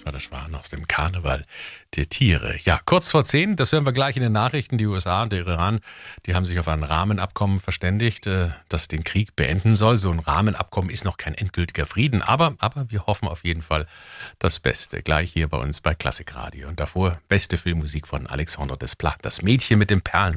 war der Schwan aus dem Karneval der Tiere. Ja, kurz vor 10, das hören wir gleich in den Nachrichten. Die USA und der Iran, die haben sich auf ein Rahmenabkommen verständigt, das den Krieg beenden soll. So ein Rahmenabkommen ist noch kein endgültiger Frieden, aber wir hoffen auf jeden Fall das Beste. Gleich hier bei uns bei Klassikradio. Und davor beste Filmmusik von Alexandre Desplat, das Mädchen mit dem Perlen.